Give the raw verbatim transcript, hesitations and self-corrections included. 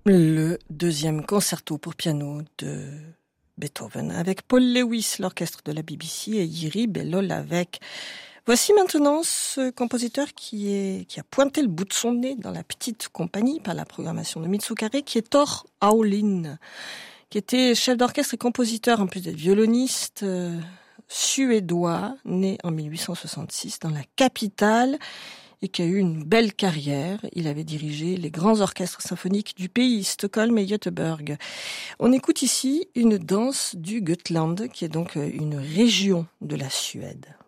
Le deuxième concerto pour piano de Beethoven avec Paul Lewis, l'orchestre de la B B C, et Jiri Bellol avec. Voici maintenant ce compositeur qui est, qui a pointé le bout de son nez dans la petite compagnie par la programmation de Mitsukare, qui est Thor Aulin, qui était chef d'orchestre et compositeur, en plus d'être violoniste, euh, suédois, né en mille huit cent soixante-six dans la capitale, et qui a eu une belle carrière. Il avait dirigé les grands orchestres symphoniques du pays, Stockholm et Göteborg. On écoute ici une danse du Götland, qui est donc une région de la Suède.